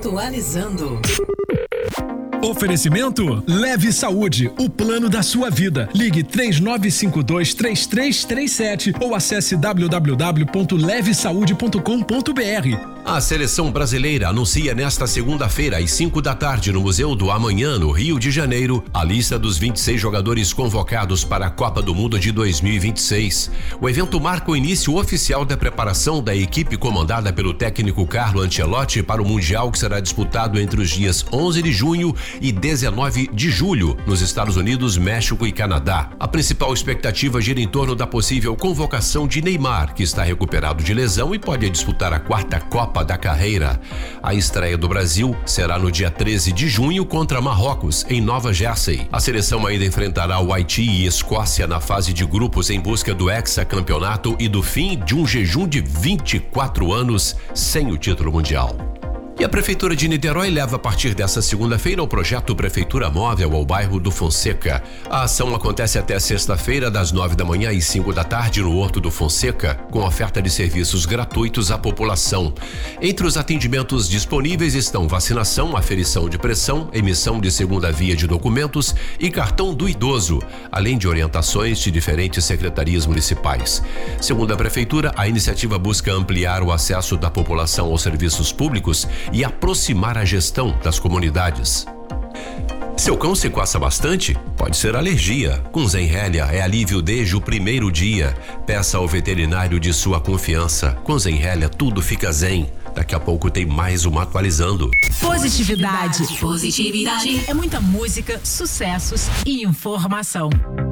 Atualizando. Oferecimento Leve Saúde, o plano da sua vida. Ligue 3952-3337 ou acesse www.levesaude.com.br. A seleção brasileira anuncia nesta segunda-feira às 5 da tarde no Museu do Amanhã, no Rio de Janeiro, a lista dos 26 jogadores convocados para a Copa do Mundo de 2026. O evento marca o início oficial da preparação da equipe comandada pelo técnico Carlo Ancelotti para o Mundial, que será disputado entre os dias 11 de junho e 19 de julho, nos Estados Unidos, México e Canadá. A principal expectativa gira em torno da possível convocação de Neymar, que está recuperado de lesão e pode disputar a quarta Copa da carreira. A estreia do Brasil será no dia 13 de junho contra Marrocos, em Nova Jersey. A seleção ainda enfrentará o Haiti e Escócia na fase de grupos em busca do hexacampeonato e do fim de um jejum de 24 anos sem o título mundial. E a Prefeitura de Niterói leva a partir dessa segunda-feira o projeto Prefeitura Móvel ao bairro do Fonseca. A ação acontece até sexta-feira, das 9 da manhã às 5 da tarde, no Horto do Fonseca, com oferta de serviços gratuitos à população. Entre os atendimentos disponíveis estão vacinação, aferição de pressão, emissão de segunda via de documentos e cartão do idoso, além de orientações de diferentes secretarias municipais. Segundo a Prefeitura, a iniciativa busca ampliar o acesso da população aos serviços públicos e aproximar a gestão das comunidades. Seu cão se coça bastante? Pode ser alergia. Com Zenrelia é alívio desde o primeiro dia. Peça ao veterinário de sua confiança. Com Zenrelia tudo fica zen. Daqui a pouco tem mais uma atualizando. Positividade. É muita música, sucessos e informação.